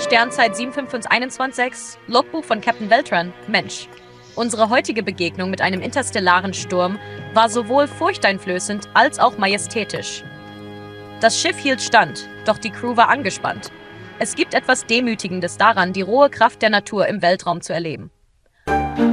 Sternzeit 75521, Logbuch von Captain Beltran, Mensch. Unsere heutige Begegnung mit einem interstellaren Sturm war sowohl furchteinflößend als auch majestätisch. Das Schiff hielt stand, doch die Crew war angespannt. Es gibt etwas Demütigendes daran, die rohe Kraft der Natur im Weltraum zu erleben.